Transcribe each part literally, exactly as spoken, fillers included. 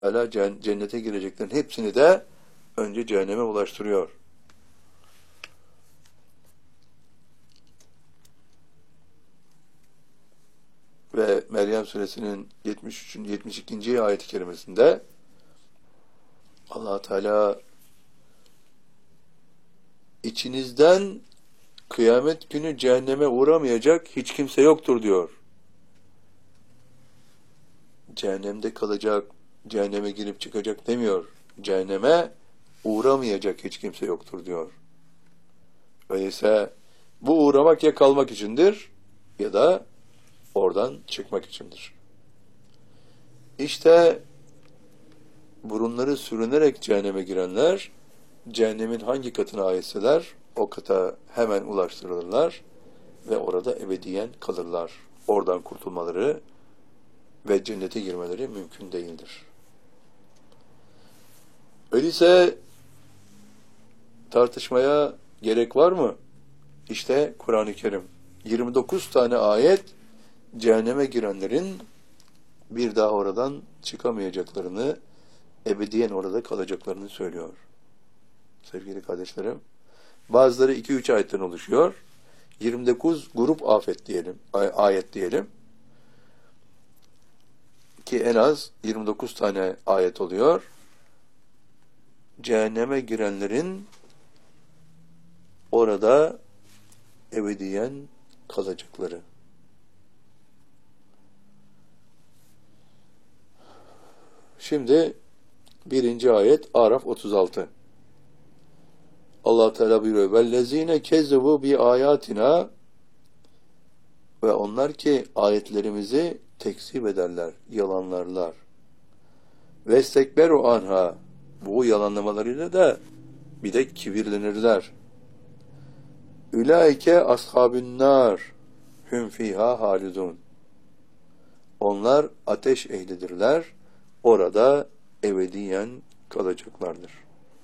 Teala cennete gireceklerin hepsini de önce cehenneme ulaştırıyor. Ve Meryem suresinin yetmiş üç. yetmiş ikinci ayet-i kerimesinde Allah Teala içinizden kıyamet günü cehenneme uğramayacak hiç kimse yoktur diyor. Cehennemde kalacak, cehenneme girip çıkacak demiyor. Cehenneme uğramayacak hiç kimse yoktur diyor. Öyleyse bu uğramak ya kalmak içindir ya da oradan çıkmak içindir. İşte burunları sürünerek cehenneme girenler, cehennemin hangi katına aitseler o kata hemen ulaştırılırlar ve orada ebediyen kalırlar. Oradan kurtulmaları ve cennete girmeleri mümkün değildir. Öyleyse tartışmaya gerek var mı? İşte Kur'an-ı Kerim. yirmi dokuz tane ayet cehenneme girenlerin bir daha oradan çıkamayacaklarını, ebediyen orada kalacaklarını söylüyor. Sevgili kardeşlerim, bazıları iki üç ayetten oluşuyor. yirmi dokuz grup afet diyelim, ayet diyelim. Ki en az yirmi dokuz tane ayet oluyor. Cehenneme girenlerin orada ebediyen kalacakları. Şimdi birinci ayet Araf otuz altı. Allah Teala buyuruyor: "Vellezine kezzebu bi ayatina" ve onlar ki ayetlerimizi tekzip ederler, yalanlarlar. "Vestekberu anha" bu yalanlamalarıyla da bir de kibirlenirler. "Ülaike ashabün nar hum fiha halidun" onlar ateş ehlidirler, orada ebediyen kalacaklardır.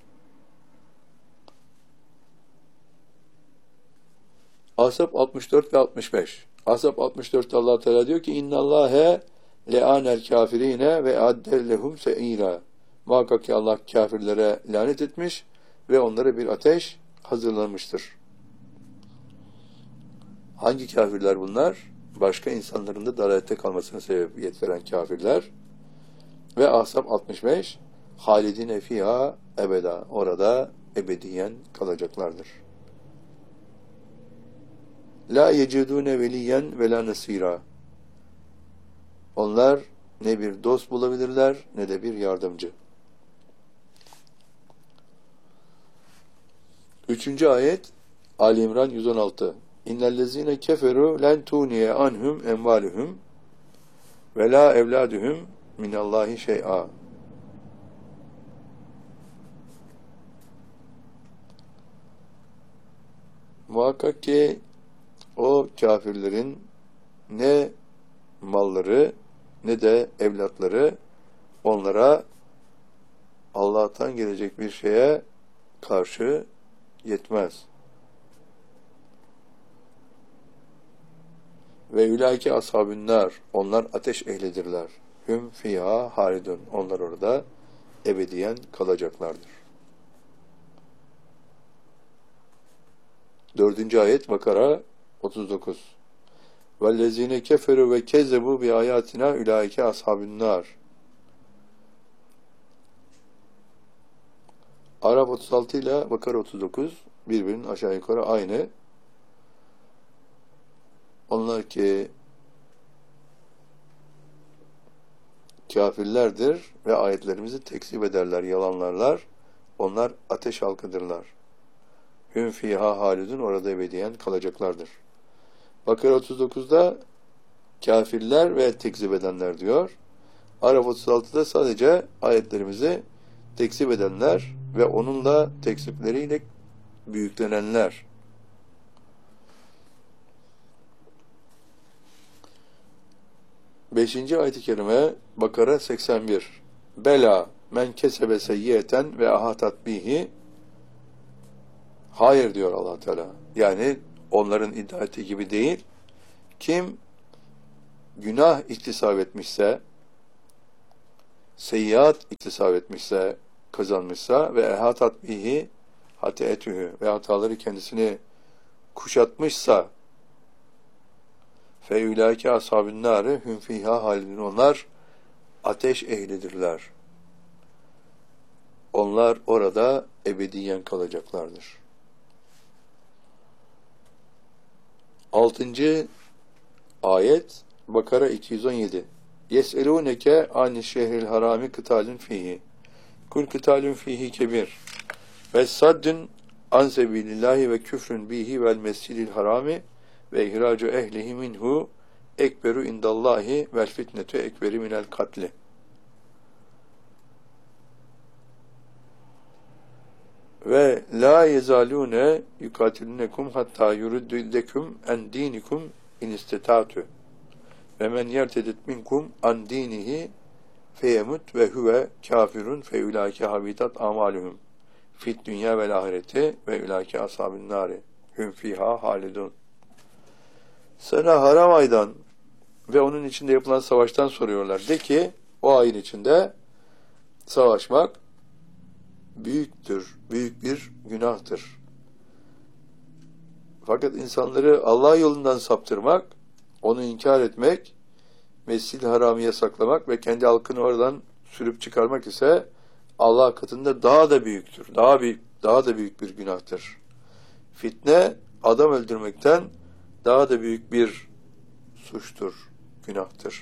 Ahzab altmış dört ve altmış beş. Ahzab altmış dörtte Allah Teala diyor ki: "İnnallâhe le'ânel kâfirîne ve addellehum se'îrâ" muhakkak ki Allah kâfirlere lanet etmiş ve onlara bir ateş hazırlamıştır. Hangi kâfirler bunlar? Başka insanların da dalalette kalmasına sebebiyet veren kâfirler. Ve Ahzab altmış beş, halidine fiha ebeda, orada ebediyen kalacaklardır. La yecidune veliyen ve la nasira, onlar ne bir dost bulabilirler ne de bir yardımcı. Üçüncü ayet Ali İmran yüz on altı. İnnellezine keferu len tuniye anhum emvaluhum ve la evladuhum minallahi şey'a. Muhakkak ki o kafirlerin ne malları ne de evlatları onlara Allah'tan gelecek bir şeye karşı yetmez. Ve ülâike ashabün nar, onlar ateş ehlidirler. Hüm fîhâ halidun, onlar orada ebediyen kalacaklardır. Dördüncü ayet Bakara otuz dokuz. Vellezîne keferu ve kezzebu bi ayatina ülâike ashabün nar. Araf otuz altı ile Bakara otuz dokuz birbirinin aşağı yukarı aynı. Onlar ki kafirlerdir ve ayetlerimizi tekzip ederler, yalanlarlar. Onlar ateş halkıdırlar. Hüm fîhâ halidun, orada ebediyen kalacaklardır. Bakara otuz dokuzda kafirler ve tekzip edenler diyor. Araf otuz altıda sadece ayetlerimizi tekzip edenler ve onunla tekzipleriyle büyüklenenler. Beşinci ayet-i kerime Bakara seksen bir. Bela men kesebe seyyiyeten ve ahatat bihi. Hayır diyor Allah Teala. Yani onların iddia ettiği gibi değil. Kim günah ihtisap etmişse seyyiat iktisap etmişse, kazanmışsa ve ehatat bihi hateetühü ve hataları kendisini kuşatmışsa fe ülâke ashabün nâri hüm fîhâ halidun, onlar ateş ehlidirler. Onlar orada ebediyen kalacaklardır. Altıncı ayet Bakara iki yüz on yedi. Yes'elûneke ani şehril harami kıtalun fihi. Kul kıtalun fihi kebir. Ve saddun an sebilillahi ve küfrün bihi vel mescidil harami ve ihracu ehlihi minhu ekberu indallahi vel fitnetu ekberi minel katli. Ve la yezalune yukatilunekum hatta yuruddekum en dinikum in istetatu. Ve men yertedet minkum an dinihi feyemut ve huve kafirun fe ulaike habitat amaluhum fit dünya vel ahireti ve ulaike ashabun nari hum fiha halidun. Sana haram aydan ve onun içinde yapılan savaştan soruyorlar. De ki o ayın içinde savaşmak büyüktür, büyük bir günahtır. Fakat insanları Allah yolundan saptırmak, onu inkar etmek, Mescid-i Haram'ı yasaklamak ve kendi halkını oradan sürüp çıkarmak ise Allah katında daha da büyüktür. Daha büyük, daha da büyük bir günahtır. Fitne adam öldürmekten daha da büyük bir suçtur, günahtır.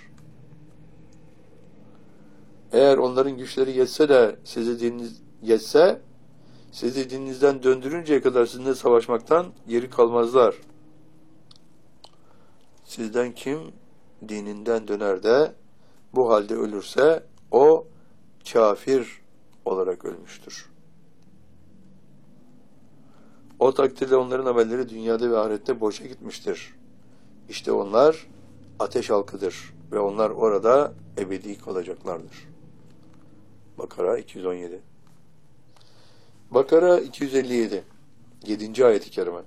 Eğer onların güçleri yetse de sizi dininiz yetse, sizi dininizden döndürünceye kadar sizinle savaşmaktan geri kalmazlar. Sizden kim dininden döner de bu halde ölürse o kafir olarak ölmüştür. O takdirde onların amelleri dünyada ve ahirette boşa gitmiştir. İşte onlar ateş halkıdır ve onlar orada ebedi kalacaklardır. Bakara iki yüz on yedi. Bakara iki yüz elli yedi. yedinci ayet-i kerime.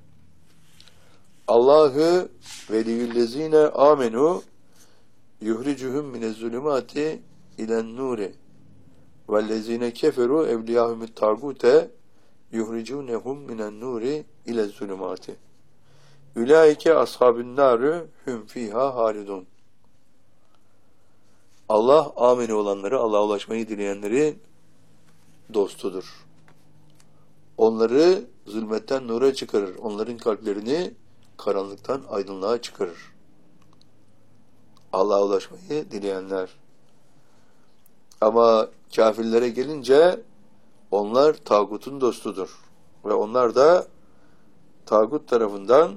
Allahu veliyüllezine amenu yuhricuhum minezzulümati ilen nuri vellezine keferu evliyahumut tagute yuhricunhum minen nuri ilezzulümati ulaike ashabun naru hum fiha halidun. Allah ameni olanları, Allah'a ulaşmayı dileyenlerin dostudur. Onları zulmetten nura çıkarır. Onların kalplerini karanlıktan aydınlığa çıkarır. Allah'a ulaşmayı dileyenler. Ama kafirlere gelince onlar tağutun dostudur. Ve onlar da tağut tarafından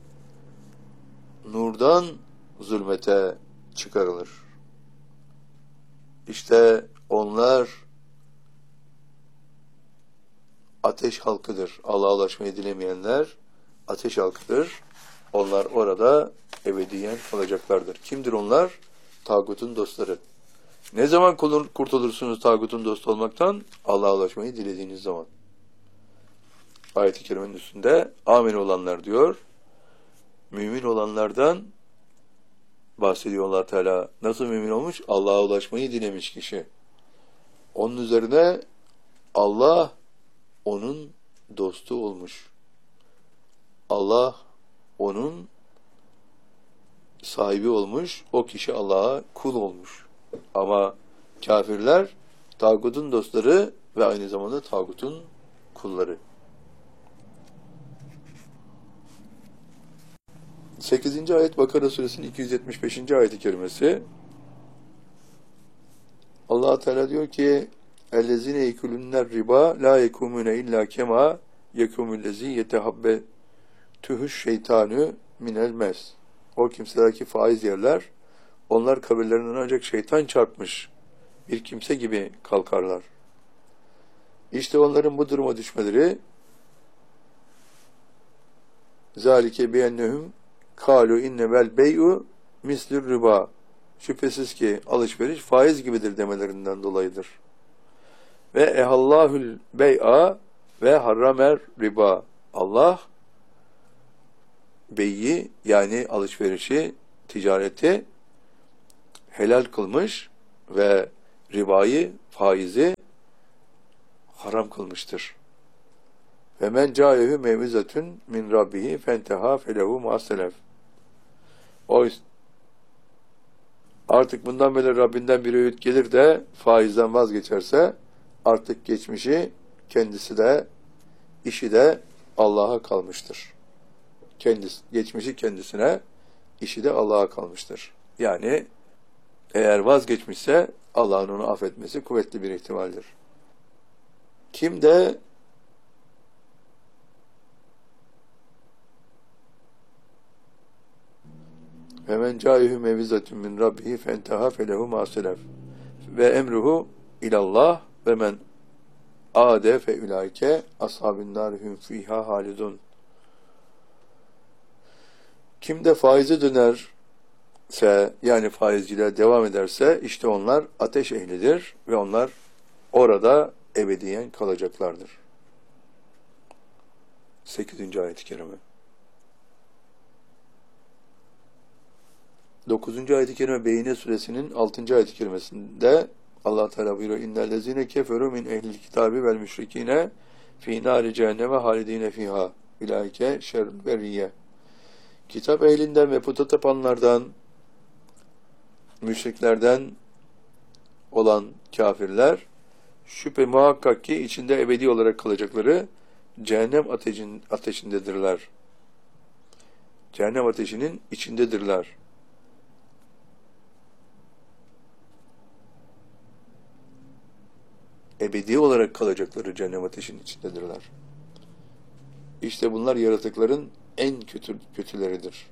nurdan zulmete çıkarılır. İşte onlar ateş halkıdır. Allah'a ulaşmayı dilemeyenler ateş halkıdır. Onlar orada ebediyen kalacaklardır. Kimdir onlar? Tağutun dostları. Ne zaman kurtulursunuz tağutun dostu olmaktan? Allah'a ulaşmayı dilediğiniz zaman. Ayet-i kerimenin üstünde amin olanlar diyor. Mümin olanlardan bahsediyor Allah Teala. Nasıl mümin olmuş? Allah'a ulaşmayı dilemiş kişi. Onun üzerine Allah onun dostu olmuş. Allah onun sahibi olmuş. O kişi Allah'a kul olmuş. Ama kafirler tağutun dostları ve aynı zamanda tağutun kulları. sekizinci ayet Bakara suresinin iki yüz yetmiş beşinci ayet-i kerimesi. Allah Teala diyor ki: "Ellezine yekulunner riba la yekumune illa kema yekumullezi yetehabbetuhu şeytanu minel mes." O kimseler ki faiz yerler, onlar kabirlerinden ancak şeytan çarpmış bir kimse gibi kalkarlar. İşte onların bu duruma düşmeleri zalike biennehum kalu innevel bey'u mislur riba. Şüphesiz ki alışveriş faiz gibidir demelerinden dolayıdır. Ve ehallahul bey'a ve harramer riba. Allah beyi yani alışverişi, ticareti helal kılmış ve ribayı, faizi haram kılmıştır. Ve men câehu mevizatun min rabbihi fenteha felehu ma'selef. O artık bundan böyle Rabbinden bir öğüt gelir de faizden vazgeçerse artık geçmişi kendisi de işi de Allah'a kalmıştır. Kendisi, geçmişi kendisine, işi de Allah'a kalmıştır. Yani eğer vazgeçmişse Allah'ın onu affetmesi kuvvetli bir ihtimaldir. Kim de ve men câihu mevizatun min rabbihi fenteha felehu mâ selef ve emruhu ilallah ve men âde fe ulaike ashabun nâr hum fîhâ halidun. Kim de faize dönerse, yani faizciliğe devam ederse, işte onlar ateş ehlidir ve onlar orada ebediyen kalacaklardır. sekizinci ayet-i kerime. dokuzuncu ayet-i kerime Beyine suresinin altıncı ayet-i kerimesinde Allah Teala buyuruyor: İnnellezîne keferû min ehlil kitâbi vel müşrikîne fî nâri cehenneme hâlidîne fîhâ ulaike şerrül beriyye. Kitap ehlinden ve puta tapanlardan, müşriklerden olan kafirler şüphe muhakkak ki içinde ebedi olarak kalacakları cehennem ateşin, ateşindedirler. Cehennem ateşinin içindedirler. Ebedi olarak kalacakları cehennem ateşinin içindedirler. İşte bunlar yaratıkların en kötü kötüleridir.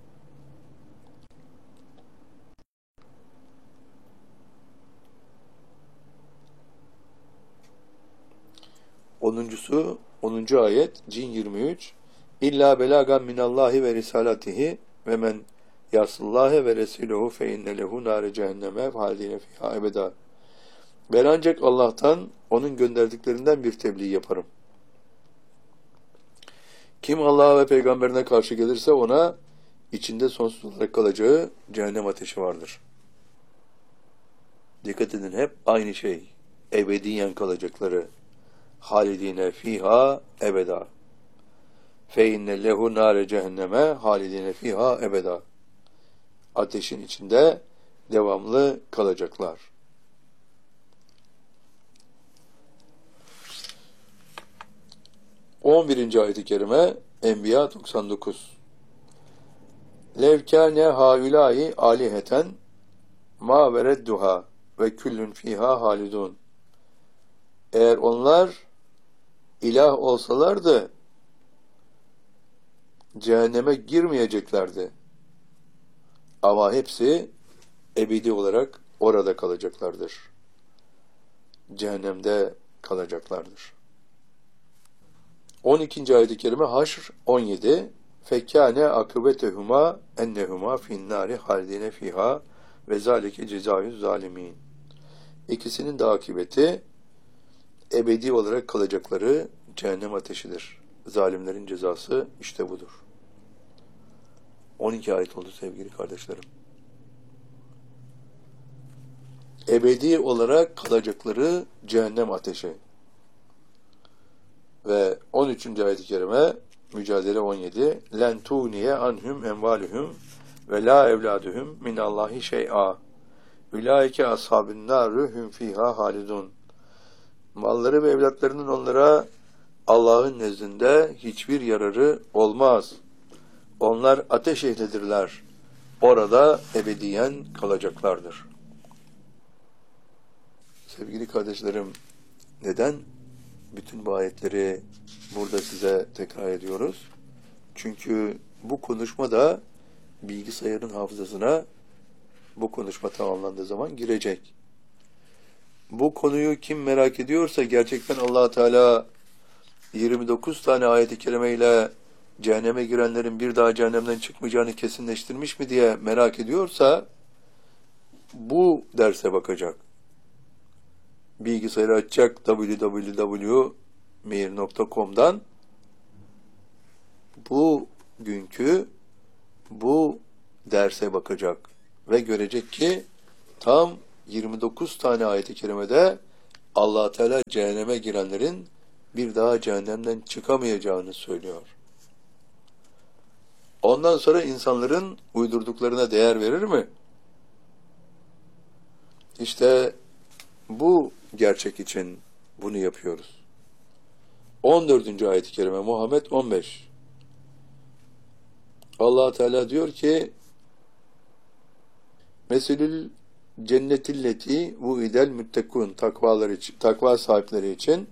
Onuncusu, onuncu ayet, Cin yirmi üç. İlla belagan minallahi ve risalatihi ve men yasıllâhe ve resûlehu fe inne lehu nâre cehenneme hâlidîne fîhâ ebedâ. Ben ancak Allah'tan, onun gönderdiklerinden bir tebliğ yaparım. Kim Allah'a ve peygamberine karşı gelirse ona içinde sonsuz olarak kalacağı cehennem ateşi vardır. Dikkat edin, hep aynı şey. Ebediyen kalacakları. Halidine fiha ebeda. Fe inne lehu nâre cehenneme halidine fiha ebeda. Ateşin içinde devamlı kalacaklar. on birinci ayet-i kerime Enbiya doksan dokuz. Levkâne haulâi aliheten ma veredduha ve küllün fiha halidun. Eğer onlar ilah olsalardı cehenneme girmeyeceklerdi. Ama hepsi ebedi olarak orada kalacaklardır. Cehennemde kalacaklardır. on ikinci ayet-i kerime Haşr on yedi. Fekkâne akıbetehuma ennehuma finnâri haldine fiha ve zâlike cezâyüz zâlimîn. İkisinin de akıbeti ebedi olarak kalacakları cehennem ateşidir. Zalimlerin cezası işte budur. on iki ayet oldu sevgili kardeşlerim. Ebedi olarak kalacakları cehennem ateşi. Ve on üçüncü ayet-i kerime Mücadele on yedi. Len tuniye anhum envaluhum ve la evladuhum minallahi şey'a. Ulaike ashabun naru hum fiha halidun. Malları ve evlatlarının onlara Allah'ın nezdinde hiçbir yararı olmaz. Onlar ateş ehlidirler. Orada ebediyen kalacaklardır. Sevgili kardeşlerim, neden bütün bu ayetleri burada size tekrar ediyoruz? Çünkü bu konuşma da bilgisayarın hafızasına bu konuşma tamamlandığı zaman girecek. Bu konuyu kim merak ediyorsa, gerçekten Allah Teala yirmi dokuz tane ayet-i kerimeyle cehenneme girenlerin bir daha cehennemden çıkmayacağını kesinleştirmiş mi diye merak ediyorsa bu derse bakacak. Bilgisayarı açacak, double-u double-u double-u nokta meir nokta com'dan bu günkü bu derse bakacak ve görecek ki tam yirmi dokuz tane ayet-i kerimede Allah Teala cehenneme girenlerin bir daha cehennemden çıkamayacağını söylüyor. Ondan sonra insanların uydurduklarına değer verir mi? İşte bu gerçek için bunu yapıyoruz. on dördüncü ayet-i kerime Muhammed on beş. Allah Teala diyor ki: Meselül cennetilleti vuidel müttekun, takvalar için, takva sahipleri için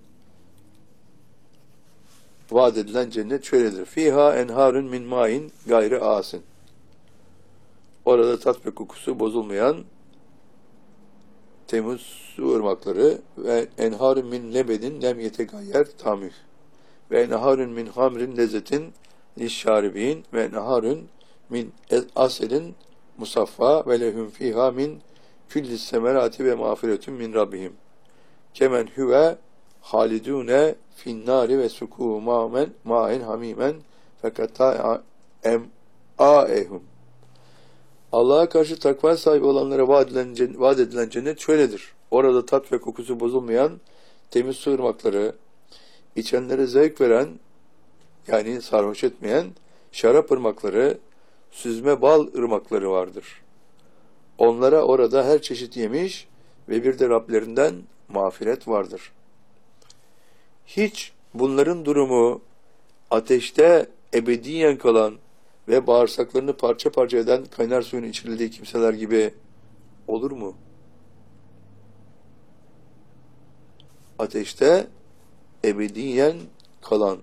vaat edilen cennet şöyledir. Fiha enharun min ma'in gayri asin. Orada tat ve kokusu bozulmayan temiz su ırmakları ve enharun min lebedin lem yetegayyer tamih ve enharun min hamrin lezzetin lişşaribin ve enharun min aselin musaffa ve lehum fiha min küllis semerati ve mağfiretun min rabbihim kemen huve halidune finnari ve suku ma'men ma'en hamimen fekata em aehum. Allah'a karşı takva sahibi olanlara vaat edilen, vaat edilen cennet şöyledir. Orada tat ve kokusu bozulmayan temiz su ırmakları, içenlere zevk veren, yani sarhoş etmeyen şarap ırmakları, süzme bal ırmakları vardır. Onlara orada her çeşit yemiş ve bir de Rablerinden mağfiret vardır. Hiç bunların durumu ateşte ebediyen kalan ve bağırsaklarını parça parça eden kaynar suyun içirildiği kimseler gibi olur mu? Ateşte ebediyen kalan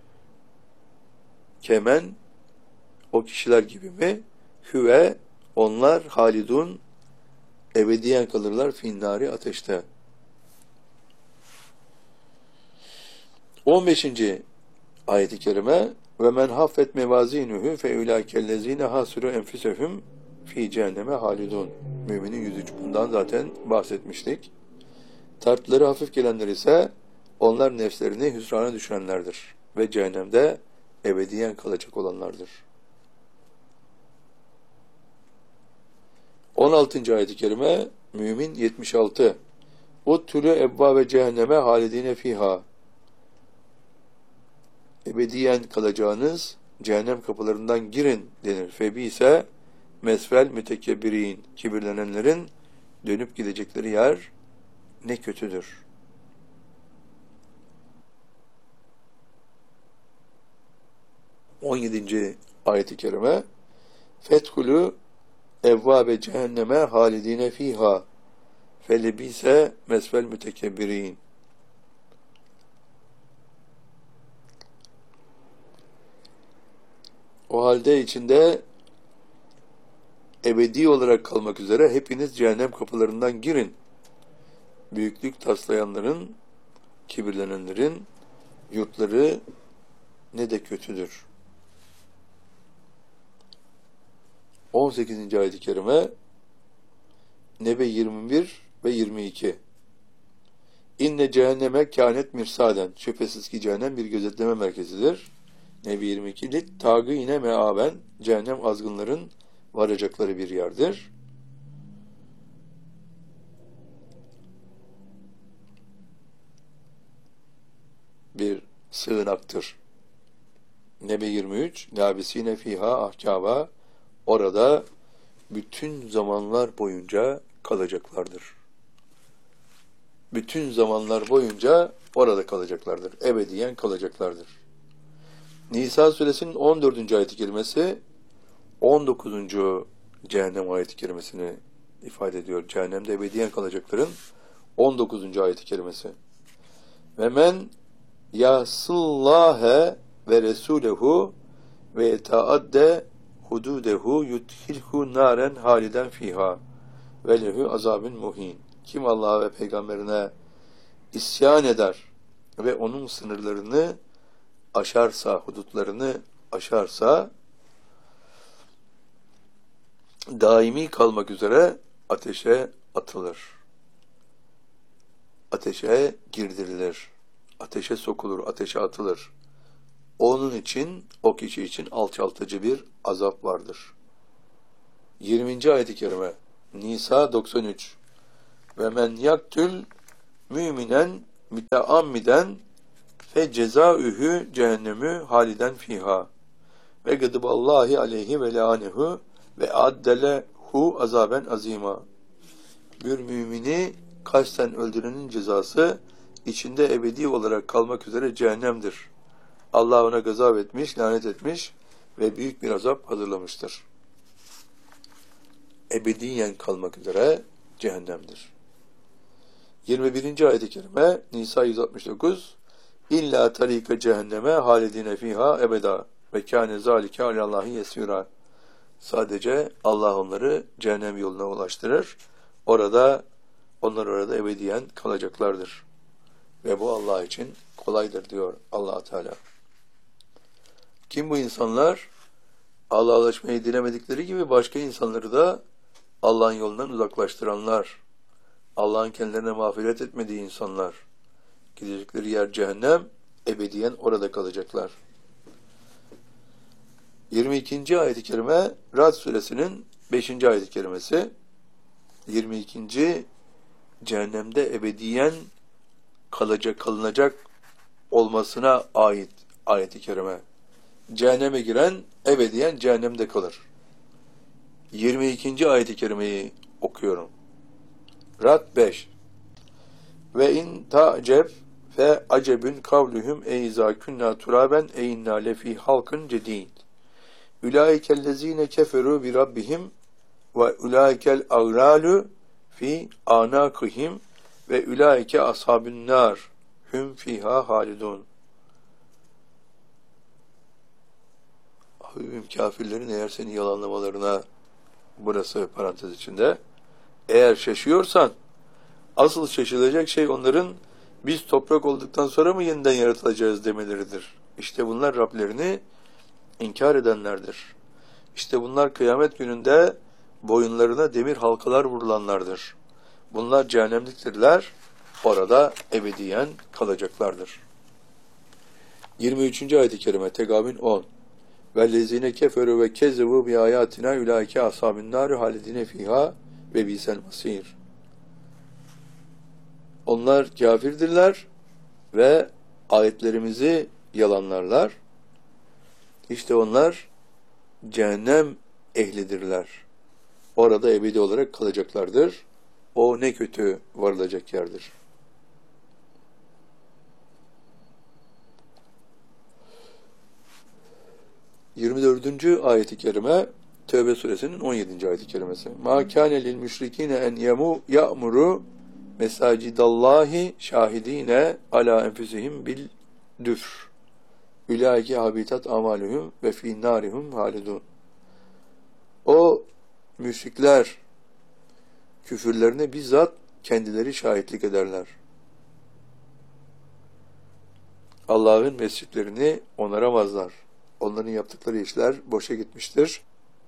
kemen o kişiler gibi mi? Hüve onlar halidun ebediyen kalırlar finnari ateşte. on beşinci ayet-i kerime ve men haffet mevazinuhu fe ulaikellezine hasiru enfusehum fi cehenneme halidun. Müminin yüz üç, bundan zaten bahsetmiştik. Tartları hafif gelenler ise onlar nefslerini hüsrana düşenlerdir ve cehennemde ebediyen kalacak olanlardır. on altıncı ayet-i kerime Mümin yetmiş altı. Uttülü ebba ve cehenneme halidine fiha. Ebediyen kalacağınız cehennem kapılarından girin denir. Febi ise mesvel mütekebbirin, kibirlenenlerin dönüp gidecekleri yer ne kötüdür. on yedinci ayet-i kerime Fethulü evvabe cehenneme halidine fiha felebise mesvel mütekebbirin. O halde içinde ebedi olarak kalmak üzere hepiniz cehennem kapılarından girin. Büyüklük taslayanların, kibirlenenlerin yurtları ne de kötüdür. on sekizinci ayet-i kerime Nebe yirmi bir ve yirmi iki. İnne cehenneme kânet mirsaden. Şüphesiz ki cehennem bir gözetleme merkezidir. Nebe yirmi iki. Lit tâgîne meâben. Cehennem azgınların varacakları bir yerdir. Bir sığınaktır. Nebe yirmi üç. Lâbisîne fîhâ ahkâvâ. Orada bütün zamanlar boyunca kalacaklardır. Bütün zamanlar boyunca orada kalacaklardır. Ebediyen kalacaklardır. Nisa suresinin on dördüncü ayet-i kerimesi on dokuzuncu cehennem ayet-i kerimesini ifade ediyor. Cehennemde ebediyen kalacakların on dokuzuncu ayet-i kerimesi. Ve men yasıllâhe ve resûlehu ve etaadde hududehu yudhilhu naren haliden fiha ve lehu azabun muhin. Kim Allah'a ve peygamberine isyan eder ve onun sınırlarını aşarsa, hudutlarını aşarsa daimi kalmak üzere ateşe atılır. Ateşe girdirilir. Ateşe sokulur, ateşe atılır. Onun için, o kişi için alçaltıcı bir azap vardır. yirminci ayet-i kerime Nisa doksan üç. Ve men yaktül müminen müteammiden fe cezaühü cehennemü haliden fiha ve gıdıballahi aleyhi ve lânehu ve addelehu azaben azima. Bir mümini kasten öldürenin cezası içinde ebedi olarak kalmak üzere cehennemdir. Allah ona gazap etmiş, lanet etmiş ve büyük bir azap hazırlamıştır. Ebediyen kalmak üzere cehennemdir. yirmi birinci ayet-i kerime Nisa yüz altmış dokuz İlla tarika cehenneme halidine fiha ebeda ve kâne zâlike alâllâhi yesîrâ. Sadece Allah onları cehennem yoluna ulaştırır. Orada, onlar orada ebediyen kalacaklardır. Ve bu Allah için kolaydır diyor Allah Teala. Kim bu insanlar? Allah'a ulaşmayı dilemedikleri gibi başka insanları da Allah'ın yolundan uzaklaştıranlar. Allah'ın kendilerine mağfiret etmediği insanlar. Gidecekleri yer cehennem, ebediyen orada kalacaklar. yirmi ikinci ayet-i kerime Ra'd suresinin beşinci ayet-i kerimesi. yirmi ikinci cehennemde ebediyen kalacak, kalınacak olmasına ait ayet-i kerime. Cehenneme giren ebediyen cehennemde kalır. yirmi ikinci ayet-i kerimeyi okuyorum. Ra'd beş. Ve in ta'ceb fe acebün kavluhum e izâ künnâ turaben e innâ lefî halkın cedîd. Ulaikellezîne keferû bi rabbihim ve ulaikel aglâlu fi anâkihim ve ulaike ashabün nâr hum fîhâ halidûn. Habibim, kafirlerin eğer seni yalanlamalarına, burası parantez içinde, eğer şaşıyorsan, asıl şaşılacak şey onların biz toprak olduktan sonra mı yeniden yaratılacağız demeleridir. İşte bunlar Rablerini inkar edenlerdir. İşte bunlar kıyamet gününde boyunlarına demir halkalar vurulanlardır. Bunlar cehennemliktirler, orada ebediyen kalacaklardır. yirmi üçüncü ayet-i kerime Tegabün on. Vellezine keferu ve kezzebu bi ayatina ulaike ashabun nar halidine fiha ve bisel masir. Onlar kafirdirler ve ayetlerimizi yalanlarlar. İşte onlar cehennem ehlidirler. Orada ebedi olarak kalacaklardır. O ne kötü varılacak yerdir. yirmi dördüncü ayet-i kerime Tevbe suresinin on yedinci ayet-i kerimesi. Ma kâne lil müşrikîne en yemu ya'muru mesacidallahi şahidine ala enfusihim bil düfr. Ulaike habitat amaluhum ve fi narihum halidun. O müşrikler küfürlerine bizzat kendileri şahitlik ederler. Allah'ın mescitlerini onaramazlar. Onların yaptıkları işler boşa gitmiştir.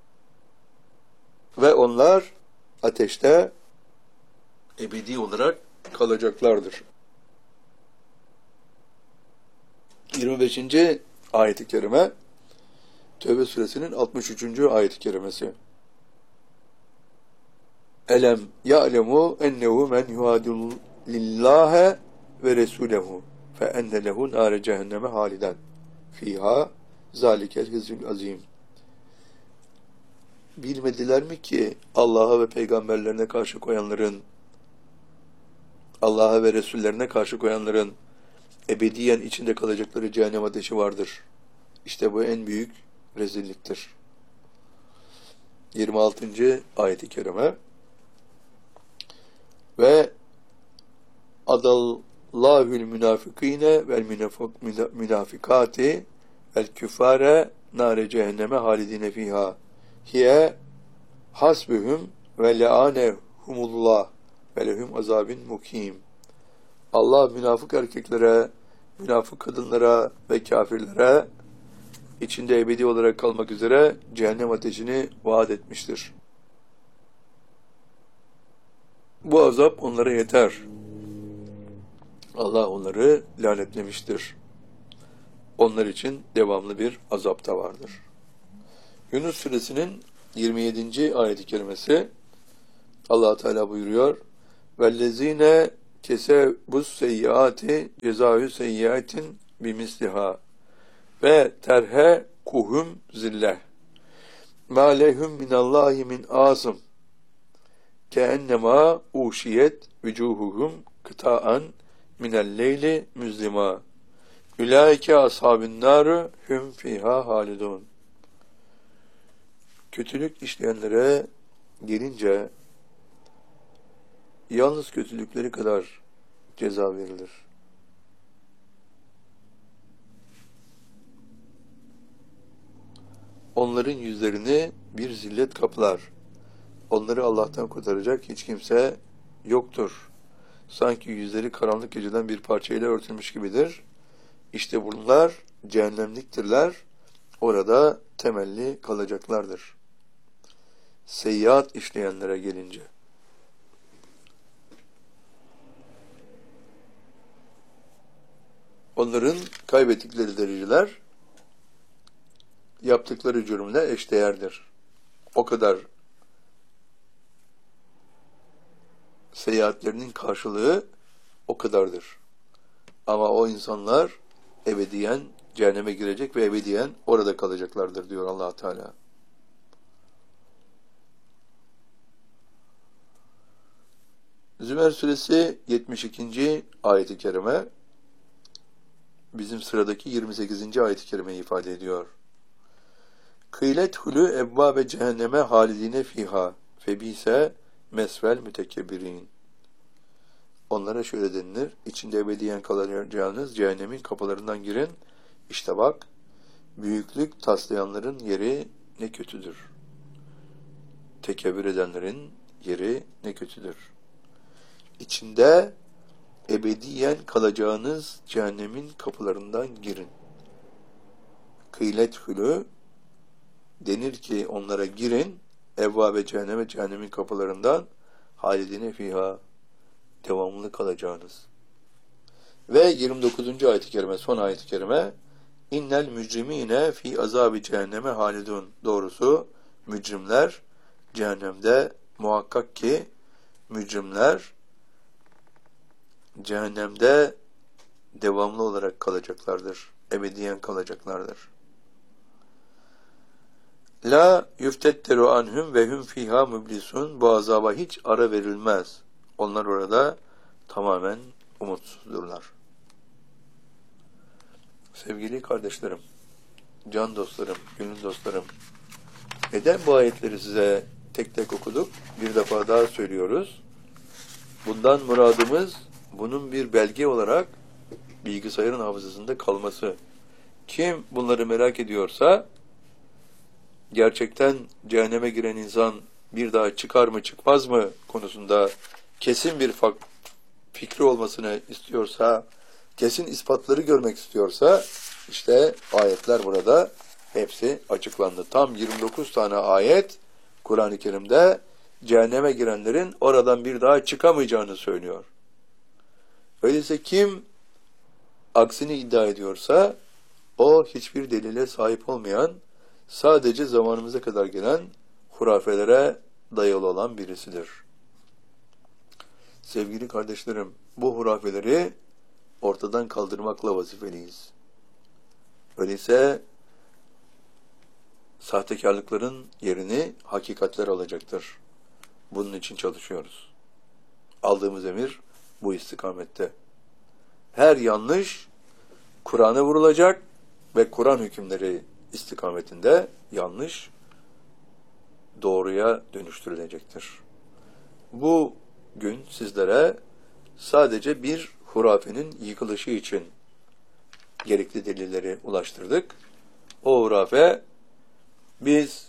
Ve onlar ateşte ebedi olarak kalacaklardır. yirmi beşinci ayet-i kerime Tevbe suresinin altmış üçüncü ayet-i kerimesi. Elem ya'lemu ennehu men yuhadil lillahe ve resulehu fe enne lehu nâre cehenneme haliden fiha zalikel hizül azim. Bilmediler mi ki Allah'a ve peygamberlerine karşı koyanların, Allah'a ve Resullerine karşı koyanların ebediyen içinde kalacakları cehennem ateşi vardır. İşte bu en büyük rezilliktir. yirmi altıncı ayet-i kerime ve adallâhül münafıkîne vel münafikâti vel küfâre nâre cehenneme halidine fîhâ hiye hasbühüm ve le'ânehumullah ve lehum azabin mukim. Allah münafık erkeklere, münafık kadınlara ve kafirlere içinde ebedi olarak kalmak üzere cehennem ateşini vaat etmiştir. Bu azap onlara yeter. Allah onları lanetlemiştir. Onlar için devamlı bir azap da vardır. Yunus suresinin yirmi yedinci ayet-i kerimesi Allah Teala buyuruyor: vellezine kesebus seyyiati cezaü seyyiatin bimisliha ve terhe kuhum zillah ma lehum minallahi min asım keennema uşiyet vücuhuhum kıta'an minel leyli müzlima ülaike ashabin narı hum fiha halidun. Kötülük işleyenlere gelince yalnız kötülükleri kadar ceza verilir. Onların yüzlerini bir zillet kaplar. Onları Allah'tan kurtaracak hiç kimse yoktur. Sanki yüzleri karanlık geceden bir parçayla örtülmüş gibidir. İşte bunlar cehennemliktirler. Orada temelli kalacaklardır. Seyyiat işleyenlere gelince. Onların kaybettikleri dereceler yaptıkları cürümle eşdeğerdir. O kadar seyahatlerinin karşılığı o kadardır. Ama o insanlar ebediyen cehenneme girecek ve ebediyen orada kalacaklardır diyor Allah Teala. Zümer suresi yetmiş ikinci ayet-i kerime bizim sıradaki yirmi sekizinci ayet-i kerimeyi ifade ediyor. Kıylet hulu ebvabe cehenneme halidine fiha febise mesvel mütekebbirin. Onlara şöyle denilir, içinde ebediyen kalacağınız cehennemin kapılarından girin. İşte bak, büyüklük taslayanların yeri ne kötüdür. Tekebbür edenlerin yeri ne kötüdür. İçinde ebediyen kalacağınız cehennemin kapılarından girin. Kıylet hulu denir ki onlara girin, evvabe cehenneme cehennemin kapılarından halidine fiha devamlı kalacağınız. Ve yirmi dokuzuncu ayet-i kerime, son ayet-i kerime innel mücrimine fi azabi cehenneme halidun. Doğrusu mücrimler cehennemde muhakkak ki mücrimler cehennemde devamlı olarak kalacaklardır. Ebediyen kalacaklardır. La yüftetteru anhum ve hum fiha mublisun. Bu azaba hiç ara verilmez. Onlar orada tamamen umutsuzdurlar. Sevgili kardeşlerim, can dostlarım, gönül dostlarım, neden bu ayetleri size tek tek okuduk? Bir defa daha söylüyoruz. Bundan muradımız bunun bir belge olarak bilgisayarın hafızasında kalması. Kim bunları merak ediyorsa gerçekten cehenneme giren insan bir daha çıkar mı çıkmaz mı konusunda kesin bir fikri olmasını istiyorsa, kesin ispatları görmek istiyorsa işte ayetler burada hepsi açıklandı. Tam yirmi dokuz tane ayet Kur'an-ı Kerim'de cehenneme girenlerin oradan bir daha çıkamayacağını söylüyor. Öyleyse kim aksini iddia ediyorsa o hiçbir delile sahip olmayan, sadece zamanımıza kadar gelen hurafelere dayalı olan birisidir. Sevgili kardeşlerim, bu hurafeleri ortadan kaldırmakla vazifeliyiz. Öyleyse sahtekarlıkların yerini hakikatler alacaktır. Bunun için çalışıyoruz. Aldığımız emir bu istikamette. Her yanlış Kur'an'a vurulacak ve Kur'an hükümleri istikametinde yanlış doğruya dönüştürülecektir. Bu gün sizlere sadece bir hurafenin yıkılışı için gerekli delilleri ulaştırdık. O hurafe, biz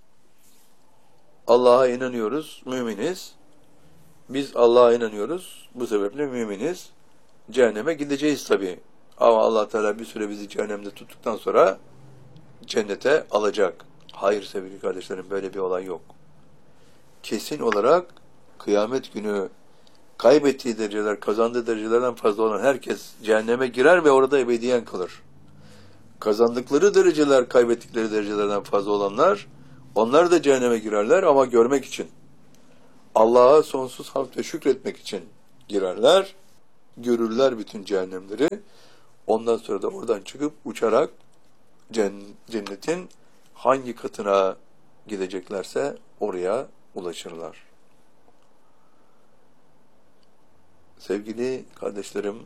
Allah'a inanıyoruz, müminiz. Biz Allah'a inanıyoruz, bu sebeple müminiz. Cehenneme gideceğiz tabii. Ama Allah Teala bir süre bizi cehennemde tuttuktan sonra cennete alacak. Hayır sevgili kardeşlerim, böyle bir olay yok. Kesin olarak kıyamet günü kaybettiği dereceler, kazandığı derecelerden fazla olan herkes cehenneme girer ve orada ebediyen kalır. Kazandıkları dereceler, kaybettikleri derecelerden fazla olanlar, onlar da cehenneme girerler ama görmek için. Allah'a sonsuz hamd ve şükretmek için girerler. Görürler bütün cehennemleri. Ondan sonra da oradan çıkıp uçarak cennetin hangi katına gideceklerse oraya ulaşırlar. Sevgili kardeşlerim,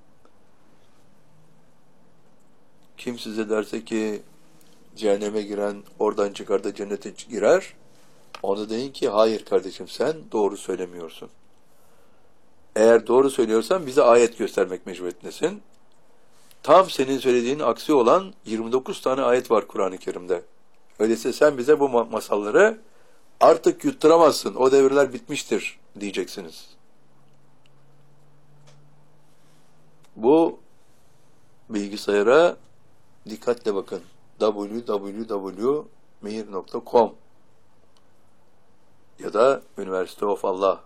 kim size derse ki cehenneme giren oradan çıkar da cennete girer, ona deyin ki hayır kardeşim, sen doğru söylemiyorsun. Eğer doğru söylüyorsan bize ayet göstermek mecburiyetindesin. Tam senin söylediğin aksi olan yirmi dokuz tane ayet var Kur'an-ı Kerim'de. Öyleyse sen bize bu masalları artık yutturamazsın, o devirler bitmiştir diyeceksiniz. Bu bilgisayara dikkatle bakın. double-u double-u double-u nokta meir nokta com ya da University of Allah.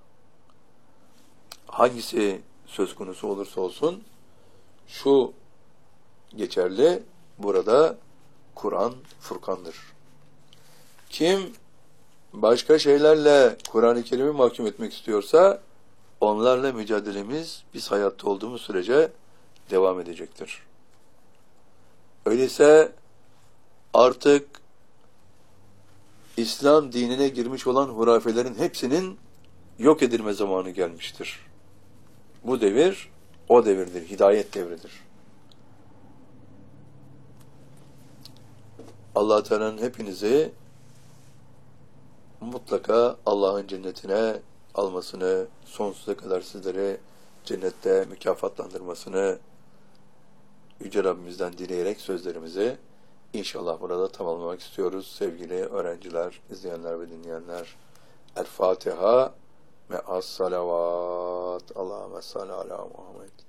Hangisi söz konusu olursa olsun şu geçerli: burada Kur'an Furkan'dır. Kim başka şeylerle Kur'an-ı Kerim'i mahkum etmek istiyorsa onlarla mücadelemiz biz hayatta olduğumuz sürece devam edecektir. Öyleyse artık İslam dinine girmiş olan hurafelerin hepsinin yok edilme zamanı gelmiştir. Bu devir o devirdir, hidayet devridir. Allah Teala'nın hepinizi mutlaka Allah'ın cennetine almasını, sonsuza kadar sizleri cennette mükafatlandırmasını Yüce Rabbimizden dileyerek sözlerimizi inşallah burada tamamlamak istiyoruz. Sevgili öğrenciler, izleyenler ve dinleyenler, El Fatiha me'as salavat. Allahümme salli ala Muhammed.